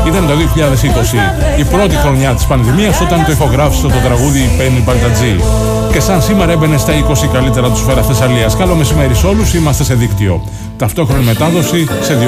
Ήταν το 2020, η πρώτη χρονιά της πανδημίας, όταν το ηχογράφησε το τραγούδι Penny Baltadji. Και σαν σήμερα έμπαινε στα 20 καλύτερα του Σφαίρα Θεσσαλίας. Καλό μεσημέρι σε όλους, είμαστε σε δίκτυο. Ταυτόχρονη μετάδοση σε